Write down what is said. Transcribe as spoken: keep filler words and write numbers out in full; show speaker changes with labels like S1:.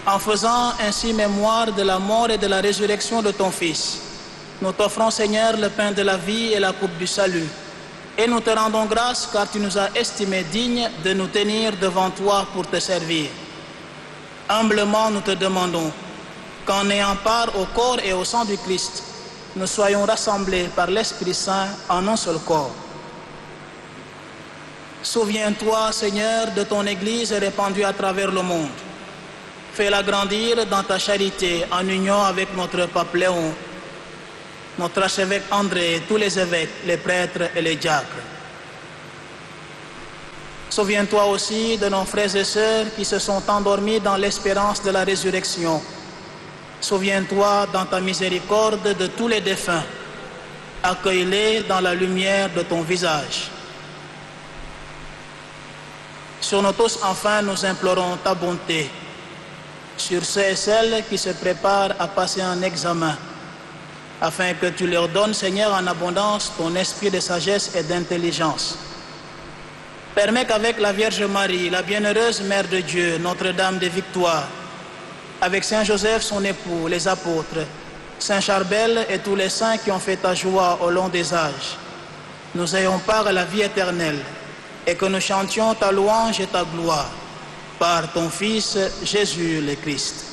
S1: En faisant ainsi mémoire de la mort et de la résurrection de ton Fils, nous t'offrons, Seigneur, le pain de la vie et la coupe du salut. Et nous te rendons grâce car tu nous as estimés dignes de nous tenir devant toi pour te servir. Humblement, nous te demandons qu'en ayant part au corps et au sang du Christ, nous soyons rassemblés par l'Esprit Saint en un seul corps. Souviens-toi, Seigneur, de ton Église répandue à travers le monde. Fais-la grandir dans ta charité en union avec notre pape Léon, notre archevêque André, et tous les évêques, les prêtres et les diacres. Souviens-toi aussi de nos frères et sœurs qui se sont endormis dans l'espérance de la résurrection. Souviens-toi dans ta miséricorde de tous les défunts. Accueille-les dans la lumière de ton visage. Sur nous tous, enfin, nous implorons ta bonté. Sur ceux et celles qui se préparent à passer un examen, afin que tu leur donnes, Seigneur, en abondance ton esprit de sagesse et d'intelligence. Permets qu'avec la Vierge Marie, la bienheureuse Mère de Dieu, Notre-Dame de Victoire, avec Saint Joseph, son époux, les apôtres, Saint Charbel et tous les saints qui ont fait ta joie au long des âges, nous ayons part à la vie éternelle et que nous chantions ta louange et ta gloire par ton Fils Jésus le Christ.